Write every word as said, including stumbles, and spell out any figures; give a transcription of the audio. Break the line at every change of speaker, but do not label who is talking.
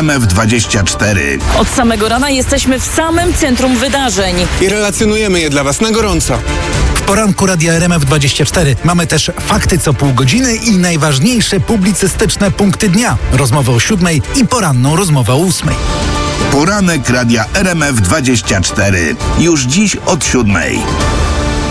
M F dwadzieścia cztery.
Od samego rana jesteśmy w samym centrum wydarzeń.
I relacjonujemy je dla Was na gorąco.
W poranku Radia R M F dwadzieścia cztery mamy też fakty co pół godziny i najważniejsze publicystyczne punkty dnia. Rozmowę o siódmej i poranną rozmowę o ósmej.
Poranek Radia R M F dwadzieścia cztery. Już dziś od siódmej.